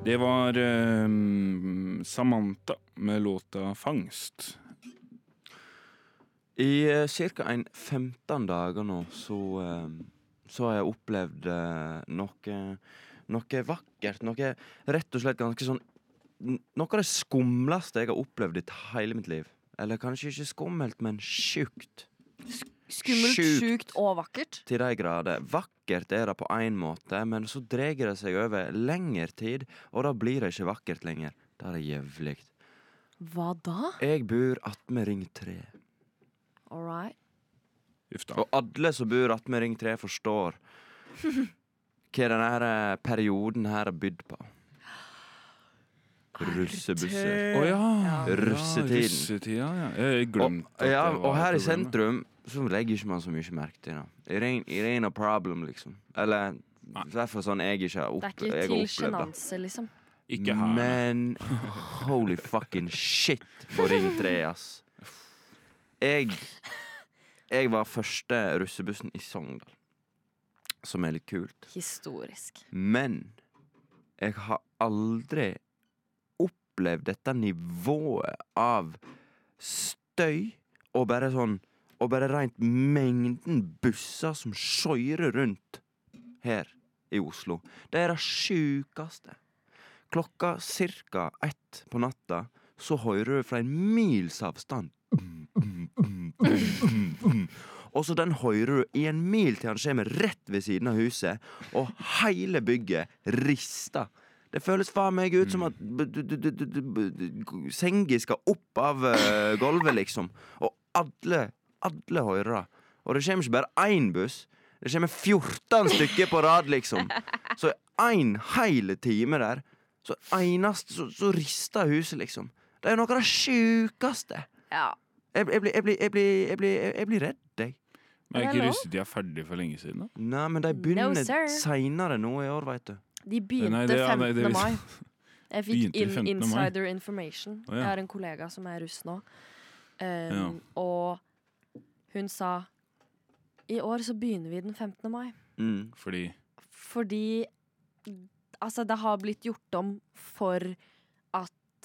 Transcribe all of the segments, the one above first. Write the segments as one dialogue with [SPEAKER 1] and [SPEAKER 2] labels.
[SPEAKER 1] Det var Samantha med låta Fangst.
[SPEAKER 2] I cirka 15 dager nå så har jeg opplevd noe vakkert, noe rett og slett ganske sånn noe av det skumleste jeg har opplevd i hele mitt liv. Eller kanskje ikke skummelt, men sjukt.
[SPEAKER 3] Skummelt, sjukt og vakkert.
[SPEAKER 2] Til de grader. Vakkert er det på en måte, men så dreger det seg over lengre tid, og da blir det ikke vakkert lenger. Da er det jævligt.
[SPEAKER 3] Hva da?
[SPEAKER 2] Jeg bor attmed Ring 3.
[SPEAKER 3] All right.
[SPEAKER 2] Og alle som bor attmed Ring 3 forstår hva denne perioden her har bydd på. Russebusser. Russetiden.
[SPEAKER 1] Russetida, ja. Jeg glemte
[SPEAKER 2] og her i sentrum så legger ikke man så mye merke til det. It ain't a problem, liksom. Eller i hvert fall sånn jeg ikke har
[SPEAKER 3] Det er ikke til sjenanse, liksom.
[SPEAKER 1] Ikke her.
[SPEAKER 2] Men holy fucking shit på Ring 3, ass. Jeg var første russebussen i Sogndal, som er litt kult.
[SPEAKER 3] Historisk.
[SPEAKER 2] Men jeg har aldri opplevd dette nivået av støy og bare rent mengden busser som skjører rundt her i Oslo. Det er det sjukeste. Klokka cirka 1 på natta så hører du fra en mils avstand. Og så den hører du i en mil til han kommer rett ved siden av huset, og hele bygget rister. Det føles faen meg ut som at sengi skal opp av gulvet, liksom. Og alle hører det. Og det kommer ikke bare én buss, det kommer 14 stykker på rad, liksom. Så en hele time der, så rister huset, liksom. Det er noe av det sjukeste.
[SPEAKER 3] Ja.
[SPEAKER 2] Jeg blir redd, jeg.
[SPEAKER 1] Men er ikke russetida ferdig for lenge siden, da?
[SPEAKER 2] Nei, men de begynner
[SPEAKER 3] No, sir.
[SPEAKER 2] senere nå i år, vet du.
[SPEAKER 3] De begynte 15. mai. Jeg fikk insider information.
[SPEAKER 1] Oh, ja.
[SPEAKER 3] Jeg har en kollega som er russ nå. Og hun sa i år så begynner vi den 15. mai. Fordi altså det har blitt gjort om for at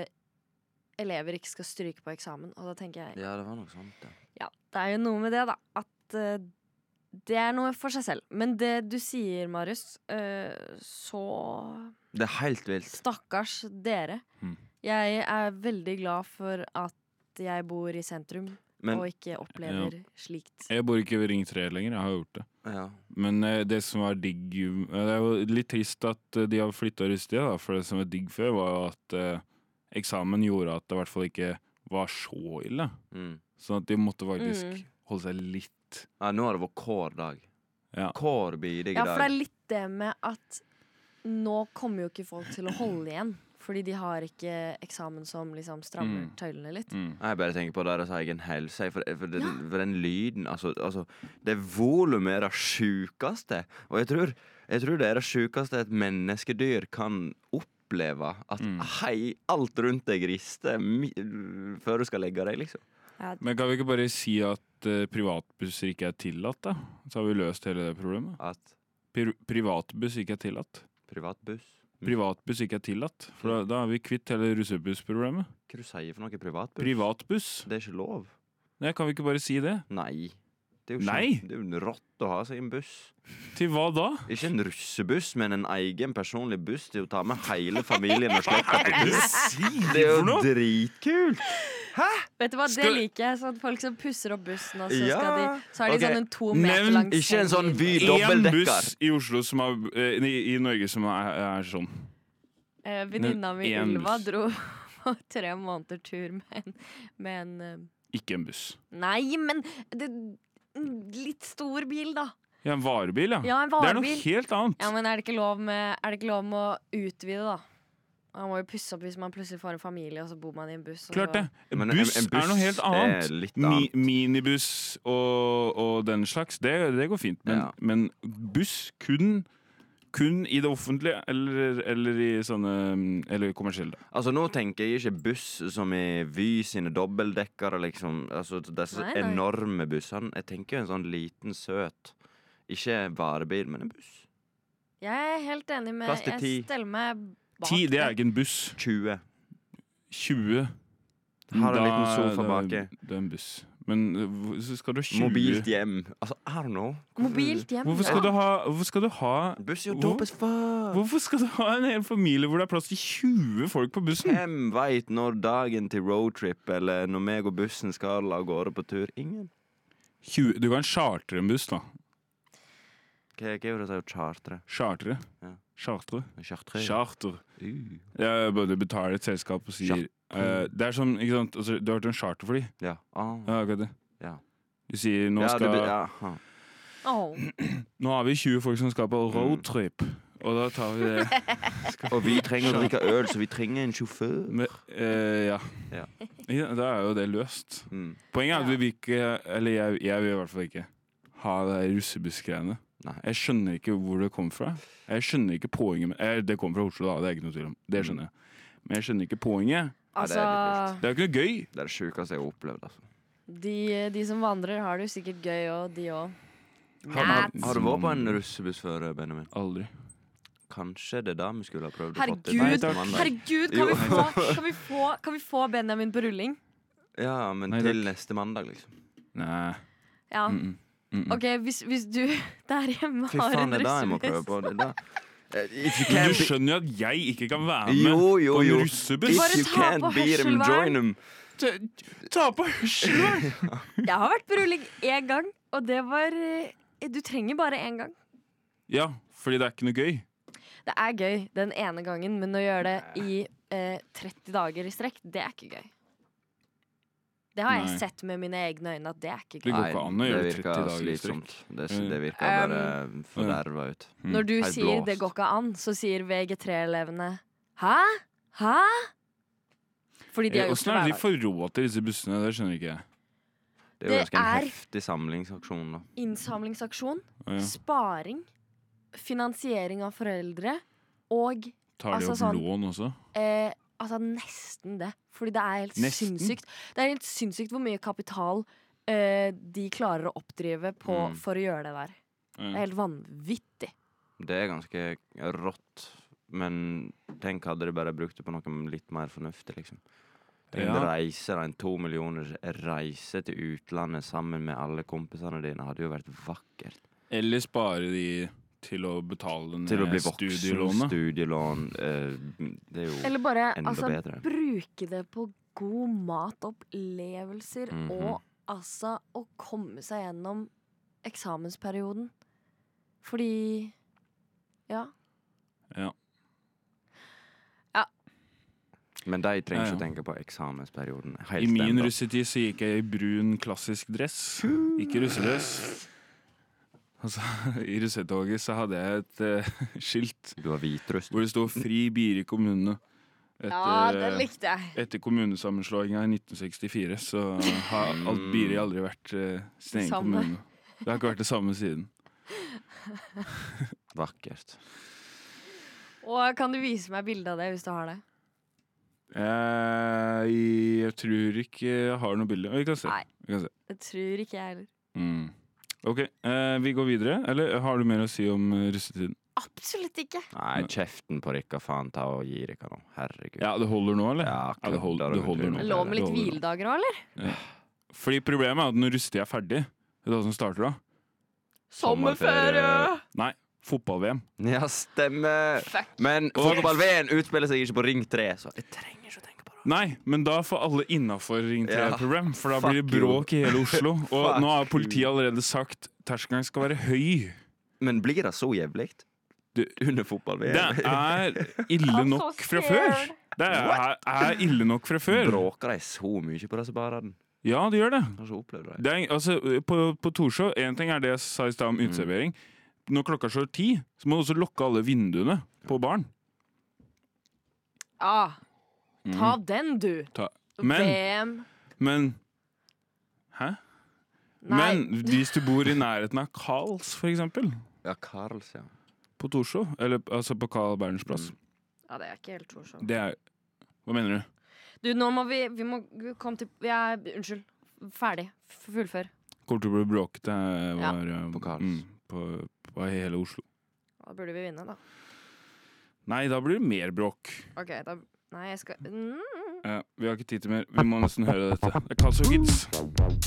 [SPEAKER 3] elever ikke skal stryke på eksamen. Og da tenker jeg
[SPEAKER 2] Ja, det var noe sånt, ja.
[SPEAKER 3] Ja, det er jo noe med det, da. At det er noe for seg selv. Men det du sier, Marius, så
[SPEAKER 2] Det er helt vilt.
[SPEAKER 3] Stakkars dere. Jeg er veldig glad for at jeg bor i sentrum og ikke opplever slikt.
[SPEAKER 1] Jeg bor ikke ved Ring 3 lenger, jeg har gjort det.
[SPEAKER 2] Ja.
[SPEAKER 1] Men det som var digg det er jo litt trist at de har flyttet russetida, da, for det som var digg før var jo at eksamen gjorde at det i hvert fall ikke var så ille. Sånn at de måtte faktisk holde seg litt.
[SPEAKER 2] Ja, nå har det vært kår dag.
[SPEAKER 1] Ja.
[SPEAKER 2] Kår bidige dag.
[SPEAKER 3] Ja, for det er litt det med at nå kommer jo ikke folk til å holde igjen. Fordi de har ikke eksamen som liksom strammer tøylene litt.
[SPEAKER 2] Jeg bare tenker på deres egen helse. For den lyden, altså det volumet er det sjukeste. Og jeg tror det er det sjukeste et menneskedyr kan oppleve. At alt rundt deg rister før du skal legge deg, liksom.
[SPEAKER 3] Ja.
[SPEAKER 1] Men kan vi ikke bare si at privatbusser ikke er tillatt, da? Så har vi løst hele det problemet.
[SPEAKER 2] At
[SPEAKER 1] privatbuss ikke er tillatt.
[SPEAKER 2] Privatbuss?
[SPEAKER 1] Privatbuss ikke er tillatt. For da er vi kvitt hele russebussproblemet.
[SPEAKER 2] Hva du sier for noe privatbuss?
[SPEAKER 1] Privatbuss.
[SPEAKER 2] Det er ikke lov.
[SPEAKER 1] Nei, kan vi ikke bare si det?
[SPEAKER 2] Nei. Det er jo en rått å ha seg en buss.
[SPEAKER 1] Til hva da?
[SPEAKER 2] Ikke en russebuss, men en egen personlig buss til å ta med hele familien og slekta på buss. Det er jo dritkult! Hæ?
[SPEAKER 3] Vet du hva, det liker jeg. Sånn folk som pusser opp bussen, og så har de sånn en 2 meter lang seng.
[SPEAKER 2] Ikke en sånn Vy-dobbeltdekker.
[SPEAKER 1] En buss i Oslo som i Norge som er sånn.
[SPEAKER 3] Venninna mi Ylva dro på 3 måneder tur med en
[SPEAKER 1] Ikke en buss.
[SPEAKER 3] Nei, men litt stor bil, da.
[SPEAKER 1] Ja, en varebil, ja.
[SPEAKER 3] Ja, en varebil.
[SPEAKER 1] Det er noe helt annet.
[SPEAKER 3] Ja, men er det ikke lov med å utvide, da? Man må jo pusse opp hvis man plutselig får en familie, og så bor man i en buss.
[SPEAKER 1] Klart det. En buss er noe helt annet. Minibuss og den slags, det går fint. Men buss kun i det offentlige eller i sånne eller kommersielle.
[SPEAKER 2] Altså nå tenker jeg ikke buss som i Vy sine dobbeltdekkere, liksom. Altså disse enorme bussene. Jeg tenker en sånn liten, søt, ikke varebil, men en buss.
[SPEAKER 3] Jeg er helt enig med, jeg steller meg
[SPEAKER 1] 10, det er ikke en buss.
[SPEAKER 2] 20.
[SPEAKER 1] 20.
[SPEAKER 2] Har en liten sofa baki.
[SPEAKER 1] Det er en buss. Men så skal du ha 20.
[SPEAKER 2] Mobilt hjem. Altså, I don't know.
[SPEAKER 3] Mobilt hjem.
[SPEAKER 1] Hvorfor skal du ha
[SPEAKER 2] Buss er jo dope as fuck.
[SPEAKER 1] Hvorfor skal du ha en hel familie hvor det er plass til 20 folk på bussen?
[SPEAKER 2] Hvem vet når dagen til roadtrip eller når meg og bussen skal av gårde på tur? Ingen.
[SPEAKER 1] 20, du kan chartre en buss, da.
[SPEAKER 2] Hva er det å chartre?
[SPEAKER 1] Chartre?
[SPEAKER 2] Ja.
[SPEAKER 1] Chartre?
[SPEAKER 2] Charter.
[SPEAKER 1] Ja, du betaler et selskap og sier det er sånn, ikke sant, altså, du har hørt om charterfly?
[SPEAKER 2] Ja.
[SPEAKER 1] Ja, akkurat det.
[SPEAKER 2] Ja.
[SPEAKER 1] Du sier, nå skal Nå har vi 20 folk som skal på roadtrip, og da tar vi det.
[SPEAKER 2] Og vi trenger å drikke øl, så vi trenger en sjåfør.
[SPEAKER 1] Men, ja. Da er jo det løst. Poenget er at vi vil ikke, eller jeg vil i hvert fall ikke ha det russebussgreiene. Jeg skjønner ikke hvor det kommer fra. Jeg skjønner ikke poenget med det kommer fra Oslo, da, det er ikke noe tvil om. Det skjønner jeg. Men jeg skjønner ikke poenget.
[SPEAKER 3] Altså,
[SPEAKER 1] det er jo ikke noe gøy.
[SPEAKER 2] Det er det sjukeste jeg har opplevd. Altså.
[SPEAKER 3] De som vandrer, har det jo sikkert gøy, og de òg.
[SPEAKER 2] Har du vært på en russebuss før, Benjamin?
[SPEAKER 1] Aldri.
[SPEAKER 2] Kanskje det da vi skulle ha prøvd
[SPEAKER 3] Herregud, kan vi få Benjamin på rulling?
[SPEAKER 2] Ja, men til neste mandag, liksom.
[SPEAKER 1] Nei.
[SPEAKER 3] Ja. Ok, hvis du der hjemme har en russebuss. Fy faen,
[SPEAKER 2] det er da jeg må prøve på det da.
[SPEAKER 1] Du skjønner jo at jeg ikke kan være med på en russebuss.
[SPEAKER 2] If you can't beat them, join them.
[SPEAKER 1] Ta på hørselvern.
[SPEAKER 3] Jeg har vært på rulling 1 gang, og det var du trenger bare 1 gang.
[SPEAKER 1] Ja, fordi det er ikke noe gøy.
[SPEAKER 3] Det er gøy den ene gangen, men å gjøre det i 30 dager i strekk, det er ikke gøy. Det har jeg sett med mine egne øyne at det er ikke gøy.
[SPEAKER 1] Det går ikke an å gjøre 30 dager i strekk.
[SPEAKER 2] Det virker bare forderva ut.
[SPEAKER 3] Når du sier det går ikke an, så sier VG3-elevene Hæ? Hæ? Fordi de har gjort det hver dag.
[SPEAKER 1] Hvordan er det de får råd til disse bussene? Det skjønner ikke jeg.
[SPEAKER 2] Det er jo ganske en heftig samlingsaksjon da.
[SPEAKER 3] Innsamlingsaksjon, sparing, finansiering av foreldre og
[SPEAKER 1] tar de opp lån også?
[SPEAKER 3] Altså nesten det. Fordi det er helt sinnssykt. Det er helt sinnssykt hvor mye kapital de klarer å oppdrive på for å gjøre det der. Det er helt vanvittig.
[SPEAKER 2] Det er ganske rått. Men tenk hadde de bare brukt det på noe litt mer fornuftig, liksom. En reise, en 2 millioner reise til utlandet sammen med alle kompisene dine hadde jo vært vakkert.
[SPEAKER 1] Eller spare de til å betale ned
[SPEAKER 2] til å bli voksen,
[SPEAKER 1] studielån.
[SPEAKER 2] Det er jo
[SPEAKER 3] eller bare,
[SPEAKER 2] enda bedre.
[SPEAKER 3] Bruke det på god matopplevelser og altså å komme seg gjennom eksamensperioden. Fordi ja.
[SPEAKER 2] Men de trenger ikke å tenke på eksamensperioden.
[SPEAKER 1] I min russetid så gikk jeg i brun klassisk dress. Ikke russedress. Altså, i russetoget så hadde jeg et skilt
[SPEAKER 2] hvor det
[SPEAKER 1] stod 'Fri Biri kommune'.
[SPEAKER 3] Det likte jeg.
[SPEAKER 1] Etter kommunesammenslåingen i 1964 så har alt Biri aldri vært sin egen kommune. Det har ikke vært det samme siden.
[SPEAKER 2] Vakkert.
[SPEAKER 3] Og kan du vise meg bildet av det hvis du har det?
[SPEAKER 1] Jeg tror ikke jeg har noe bilde. Vi kan se.
[SPEAKER 3] Jeg tror ikke jeg heller.
[SPEAKER 1] Ok, vi går videre. Eller har du mer å si om russetiden?
[SPEAKER 3] Absolutt ikke.
[SPEAKER 2] Nei, kjeften på dere, faen, ta og gi dere nå. Herregud.
[SPEAKER 1] Ja, det holder nå, eller?
[SPEAKER 2] Ja,
[SPEAKER 1] det holder nå.
[SPEAKER 3] Det lå med litt hviledager òg, eller?
[SPEAKER 1] Ja. Fordi problemet er at når russetida er ferdig, det er hva som starter da.
[SPEAKER 3] Sommerferie!
[SPEAKER 1] Nei, fotball-VM.
[SPEAKER 2] Ja, stemmer. Men fotball-VM utspiller seg ikke på Ring 3, så jeg trenger ikke å tenke på det.
[SPEAKER 1] Nei, men da får alle innenfor Ring 3-program, for da blir det bråk i hele Oslo. Og nå har politiet allerede sagt terskelen skal være høy. Men
[SPEAKER 2] blir det så jævlig? Under fotball-VM?
[SPEAKER 1] Det er ille nok fra før. Det er ille nok fra før.
[SPEAKER 2] Bråker de så mye på disse barene?
[SPEAKER 1] Ja, det gjør det.
[SPEAKER 2] Det
[SPEAKER 1] er, altså, på Torshov, en ting er det jeg sa i sted om uteservering. Når klokka slår 10, så må du også lukke alle vinduene på baren.
[SPEAKER 3] Ta den, du.
[SPEAKER 1] Men Hæ? Nei. Men hvis du bor i nærheten av Karls, for eksempel.
[SPEAKER 2] Ja, Karls, ja.
[SPEAKER 1] På Torshov, eller altså på Karl Berners plass.
[SPEAKER 3] Ja, det er ikke helt Torshov.
[SPEAKER 1] Hva mener du?
[SPEAKER 3] Du, nå må vi må komme til unnskyld. Ferdig. Fullfør.
[SPEAKER 1] Kommer til å bli bråkete på Karls. På hele Oslo.
[SPEAKER 3] Da burde vi vinne, da.
[SPEAKER 1] Nei, da blir det mer bråk.
[SPEAKER 3] Ok, da... Nei, jeg skal...
[SPEAKER 1] Ja, vi har ikke tid til mer. Vi må nesten høre dette. Det er Kazo Kids.